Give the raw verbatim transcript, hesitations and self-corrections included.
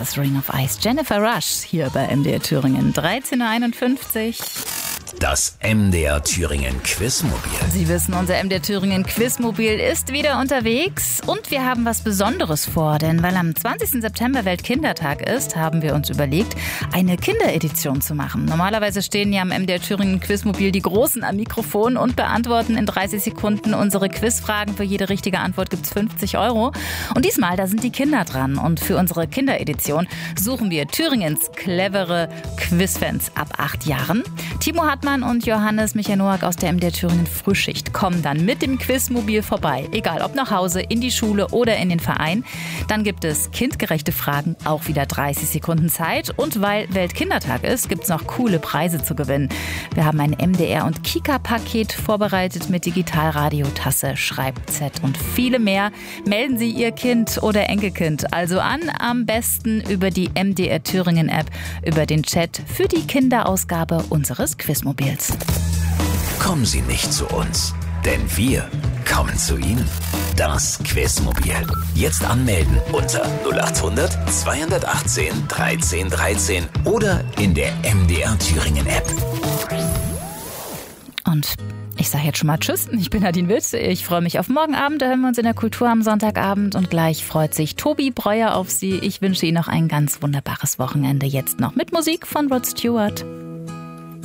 ist Ring of Ice. Jennifer Rush hier bei M D R Thüringen. dreizehn Uhr einundfünfzig. Das M D R Thüringen Quizmobil. Sie wissen, unser M D R Thüringen Quizmobil ist wieder unterwegs und wir haben was Besonderes vor, denn weil am zwanzigsten September Weltkindertag ist, haben wir uns überlegt, eine Kinderedition zu machen. Normalerweise stehen ja am M D R Thüringen Quizmobil die Großen am Mikrofon und beantworten in dreißig Sekunden unsere Quizfragen. Für jede richtige Antwort gibt es fünfzig Euro. Und diesmal, da sind die Kinder dran und für unsere Kinderedition suchen wir Thüringens clevere Quizfans ab acht Jahren. Timo Hartmann und Johannes Michael-Noack aus der M D R Thüringen Frühschicht kommen dann mit dem Quizmobil vorbei. Egal ob nach Hause, in die Schule oder in den Verein. Dann gibt es kindgerechte Fragen, auch wieder dreißig Sekunden Zeit. Und weil Weltkindertag ist, gibt es noch coole Preise zu gewinnen. Wir haben ein M D R- und Kika-Paket vorbereitet mit Digitalradio, Tasse, Schreibset und viele mehr. Melden Sie Ihr Kind oder Enkelkind also an, am besten über die M D R Thüringen App, über den Chat für die Kinderausgabe unseres Quizmobils. Kommen Sie nicht zu uns, denn wir kommen zu Ihnen. Das Quizmobil. Jetzt anmelden unter null acht hundert zweihundertachtzehn dreizehn dreizehn oder in der M D R Thüringen App. Und ich sage jetzt schon mal Tschüss, ich bin Nadine Witt. Ich freue mich auf morgen Abend, da hören wir uns in der Kultur am Sonntagabend und gleich freut sich Tobi Breuer auf Sie. Ich wünsche Ihnen noch ein ganz wunderbares Wochenende. Jetzt noch mit Musik von Rod Stewart.